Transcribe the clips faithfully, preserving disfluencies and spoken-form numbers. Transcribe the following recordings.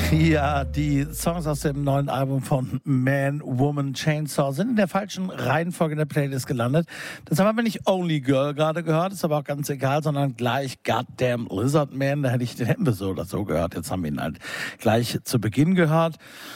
Ja, die Songs aus dem neuen Album von Man, Woman, Chainsaw sind in der falschen Reihenfolge in der Playlist gelandet. Das haben wir nicht Only Girl gerade gehört, ist aber auch ganz egal, sondern gleich Goddamn Lizard Man. Da hätte ich den Hände so oder so gehört. Jetzt haben wir ihn halt gleich zu Beginn gehört.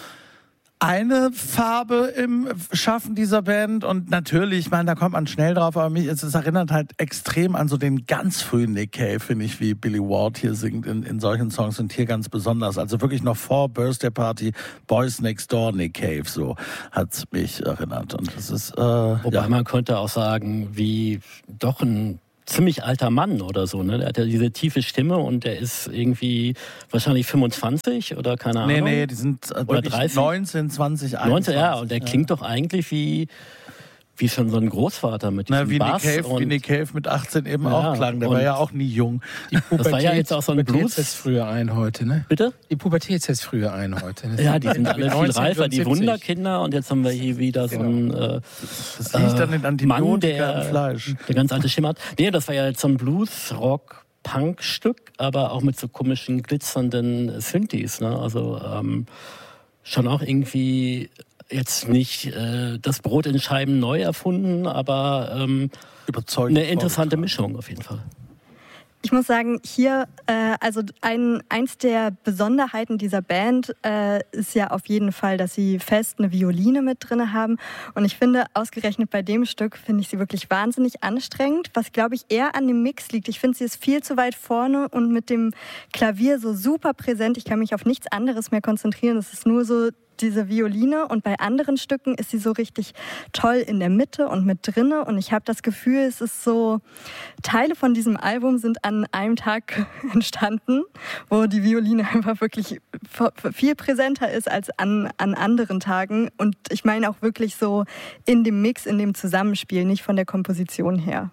Eine Farbe im Schaffen dieser Band und natürlich, ich meine, da kommt man schnell drauf, aber mich, es, es erinnert halt extrem an so den ganz frühen Nick Cave, finde ich, wie Billy Ward hier singt in, in solchen Songs und hier ganz besonders. Also wirklich noch vor Birthday Party, Boys Next Door, Nick Cave, so hat's mich erinnert. Und das ist, äh, Wobei ja. man könnte auch sagen, wie doch ein ziemlich alter Mann oder so, ne? Der hat ja diese tiefe Stimme und der ist irgendwie wahrscheinlich fünfundzwanzig oder keine Nee, Ahnung. nee, die sind äh, Oder wirklich dreißig? neunzehn, zwanzig, einundzwanzig. neunzehn, ja, und der ja. klingt doch eigentlich wie, wie schon so ein Großvater mit diesem Na, wie Bass. Nick Cave, und wie Nick Cave mit achtzehn eben Ja, auch klang. Der war ja auch nie jung. Die Das war ja jetzt auch so ein Pubertät Blues. setzt früher ein heute, ne? Bitte? Die Pubertät setzt früher ein heute. Ne? Ja, die sind alle viel neunzehn, reifer, die fünfundsiebzig. Wunderkinder und jetzt haben wir hier wieder so einen äh, Das liegt dann in Mann, Antibiotika der, im Fleisch. der ganz alte Stimme hat. Nee, das war ja jetzt so ein Blues-Rock-Punk-Stück, aber auch mit so komischen, glitzernden Synthes, ne? Also ähm, schon auch irgendwie jetzt nicht äh, das Brot in Scheiben neu erfunden, aber ähm, Überzeugend eine interessante vorgetragen. Mischung auf jeden Fall. Ich muss sagen, hier, äh, also ein, eins der Besonderheiten dieser Band äh, ist ja auf jeden Fall, dass sie fest eine Violine mit drin haben. Und ich finde, ausgerechnet bei dem Stück finde ich sie wirklich wahnsinnig anstrengend, was, glaube ich, eher an dem Mix liegt. Ich finde, sie ist viel zu weit vorne und mit dem Klavier so super präsent. Ich kann mich auf nichts anderes mehr konzentrieren. Es ist nur so diese Violine und bei anderen Stücken ist sie so richtig toll in der Mitte und mit drinne und ich habe das Gefühl, es ist so, Teile von diesem Album sind an einem Tag entstanden, wo die Violine einfach wirklich viel präsenter ist als an, an anderen Tagen und ich meine auch wirklich so in dem Mix, in dem Zusammenspiel, nicht von der Komposition her.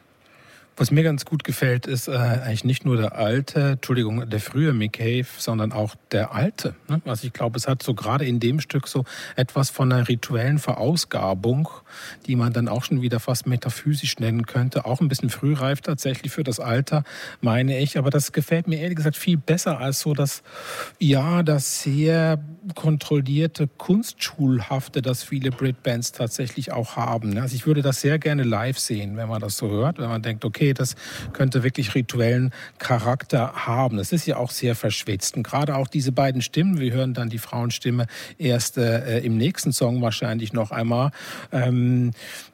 Was mir ganz gut gefällt, ist äh, eigentlich nicht nur der alte, Entschuldigung, der frühe Mick Cave, sondern auch der alte. Ne? Also ich glaube, es hat so gerade in dem Stück so etwas von einer rituellen Verausgabung, die man dann auch schon wieder fast metaphysisch nennen könnte. Auch ein bisschen frühreif tatsächlich für das Alter, meine ich. Aber das gefällt mir ehrlich gesagt viel besser als so das, ja, das sehr kontrollierte, kunstschulhafte, das viele Britbands tatsächlich auch haben. Ne? Also ich würde das sehr gerne live sehen, wenn man das so hört, wenn man denkt, okay, das könnte wirklich rituellen Charakter haben. Das ist ja auch sehr verschwitzt. Und gerade auch diese beiden Stimmen, wir hören dann die Frauenstimme erst äh, im nächsten Song wahrscheinlich noch einmal. Ähm,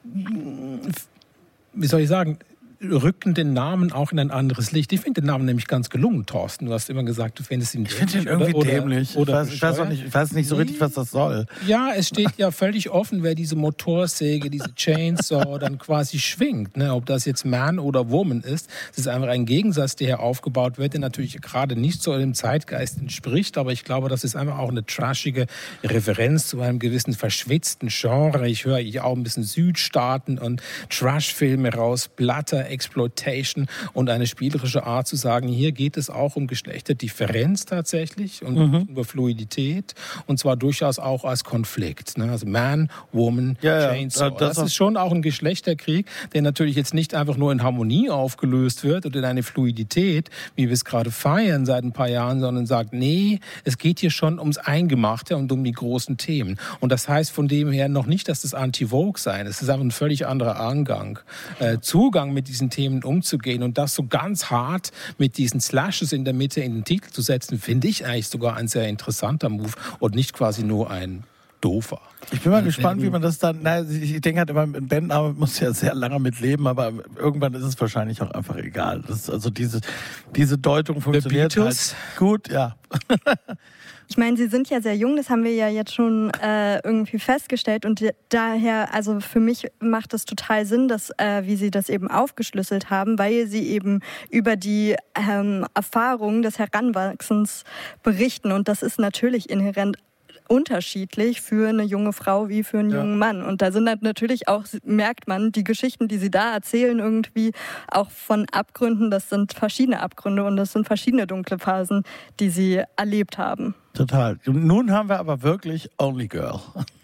wie soll ich sagen? Rücken den Namen auch in ein anderes Licht. Ich finde den Namen nämlich ganz gelungen, Thorsten. Du hast immer gesagt, du findest ihn Ich finde ihn irgendwie oder, dämlich. Oder, ich, weiß, ich, weiß auch nicht, ich weiß nicht so richtig, was das soll. Ja, es steht ja völlig offen, wer diese Motorsäge, diese Chainsaw dann quasi schwingt. Ne? Ob das jetzt Man oder Woman ist. Das ist einfach ein Gegensatz, der hier aufgebaut wird, der natürlich gerade nicht so dem Zeitgeist entspricht. Aber ich glaube, das ist einfach auch eine trashige Referenz zu einem gewissen verschwitzten Genre. Ich höre hier auch ein bisschen Südstaaten und Trash-Filme raus, Blatter, Exploitation und eine spielerische Art zu sagen, hier geht es auch um Geschlechterdifferenz tatsächlich und Mhm. über Fluidität und zwar durchaus auch als Konflikt. Ne? Also Man, Woman, Ja, ja. Chainsaw. Das Das, ist schon auch ein Geschlechterkrieg, der natürlich jetzt nicht einfach nur in Harmonie aufgelöst wird oder in eine Fluidität, wie wir es gerade feiern seit ein paar Jahren, sondern sagt, nee, es geht hier schon ums Eingemachte und um die großen Themen. Und das heißt von dem her noch nicht, dass das Anti-Vogue sein ist. Es ist einfach ein völlig anderer Angang. Äh, Zugang mit diesen Themen umzugehen und das so ganz hart mit diesen Slashes in der Mitte in den Titel zu setzen, finde ich eigentlich sogar ein sehr interessanter Move und nicht quasi nur ein doofer. Ich bin mal gespannt, wie man das dann, na, ich denke halt immer, ein Bandname muss ja sehr lange mit leben, aber irgendwann ist es wahrscheinlich auch einfach egal. Das ist also diese, diese Deutung funktioniert halt gut, ja. Ich meine, sie sind ja sehr jung, das haben wir ja jetzt schon äh, irgendwie festgestellt und daher, also für mich macht es total Sinn, dass, äh, wie sie das eben aufgeschlüsselt haben, weil sie eben über die ähm, Erfahrungen des Heranwachsens berichten und das ist natürlich inhärent unterschiedlich für eine junge Frau wie für einen ja. jungen Mann. Und da sind dann natürlich auch, merkt man, die Geschichten, die sie da erzählen, irgendwie auch von Abgründen, das sind verschiedene Abgründe und das sind verschiedene dunkle Phasen, die sie erlebt haben. Total. Und nun haben wir aber wirklich Only Girl.